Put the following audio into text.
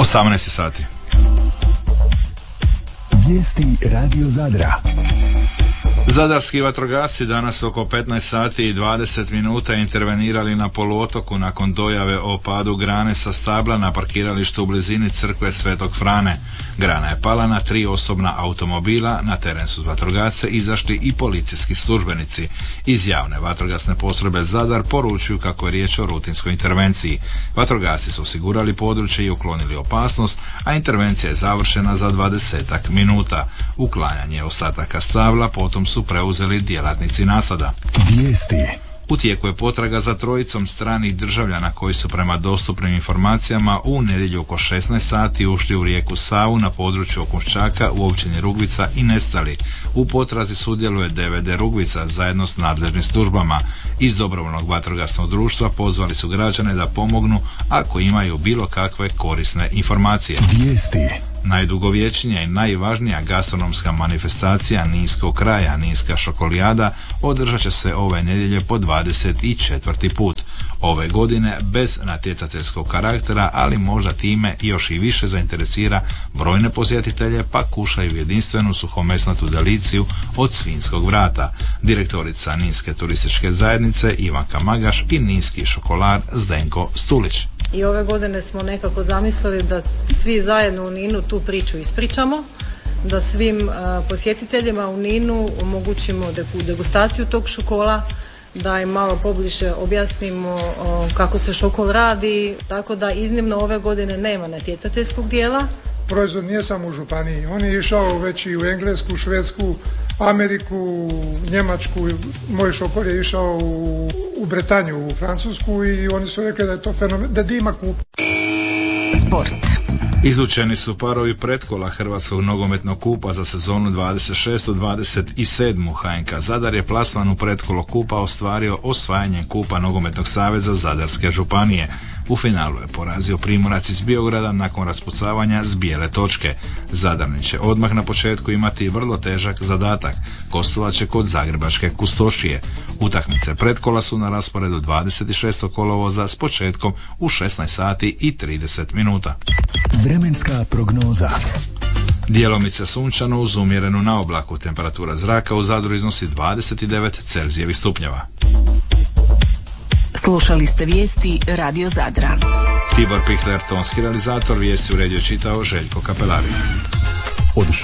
18 sati. Vijesti Radio Zadra. Zadarski vatrogasci danas oko 15 sati i 20 minuta intervenirali na poluotoku nakon dojave o padu grane sa stabla na parkiralištu u blizini crkve Svetog Frane. Grana je pala na 3 osobna automobila, na teren su vatrogasce izašli i policijski službenici. Iz javne vatrogasne postrojbe Zadar poručuju kako je riječ o rutinskoj intervenciji. Vatrogasci su osigurali područje i uklonili opasnost, a intervencija je završena za 20 minuta. Uklanjanje ostataka stabla potom su preuzeli djelatnici nasada. Vijesti. U tijeku je potraga za trojicom stranih državljana koji su prema dostupnim informacijama u nedjelju oko 16 sati ušli u rijeku Savu na području Okunščaka u općini Rugvica i nestali. U potrazi sudjeluje DVD Rugvica zajedno s nadležnim službama. Iz dobrovoljnog vatrogasnog društva pozvali su građane da pomognu ako imaju bilo kakve korisne informacije. Vijesti. Najdugovječnija i najvažnija gastronomska manifestacija Ninskog kraja, Ninska šokolijada, održat će se ove nedjelje po 24. put. Ove godine bez natjecateljskog karaktera, ali možda time još i više zainteresira brojne posjetitelje, pa kušaju jedinstvenu suhomesnatu deliciju od svinjskog vrata. Direktorica Ninske turističke zajednice Ivanka Magaš i ninski šokolar Zdenko Stulić. I ove godine smo nekako zamislili da svi zajedno u Ninu tu priču ispričamo, da svim posjetiteljima u Ninu omogućimo degustaciju tog šokola, da im malo pobliže objasnimo kako se šokol radi, tako da iznimno ove godine nema natjecateljskog dijela. Proizvod nije samo u županiji, on je išao već i u Englesku, Švedsku, Ameriku, Njemačku, moj šokol je išao u Bretanju, u Francusku i oni su rekli da je to fenomen, da dima kup. Sport. Izučeni su parovi pretkola Hrvatskog nogometnog kupa za sezonu 26-27. HNK Zadar je plasman u pretkolo kupa ostvario osvajanjem kupa Nogometnog saveza Zadarske županije. U finalu je porazio Primorac iz Biograda nakon raspucavanja s bijele točke. Zadarni će odmah na početku imati vrlo težak zadatak. Gostovat će kod Zagrebačke Kustošije. Utakmice pretkola su na rasporedu 26. kolovoza s početkom u 16 sati i 30 minuta. Vremenska prognoza. Dijelomice sunčano uz umjerenu na oblaku. Temperatura zraka u Zadru iznosi 29 Celzijevih stupnjeva. Slušali ste vijesti Radio Zadra. Tibor Pichler, tonski realizator, vijesti uredio čitao Željko Kapelari.